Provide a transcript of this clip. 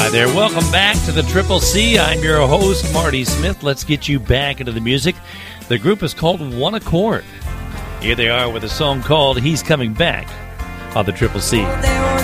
Hi there. Welcome back to the Triple C. I'm your host, Marty Smith. Let's get you back into the music. The group is called One Accord. Here they are with a song called He's Coming Back on the Triple C.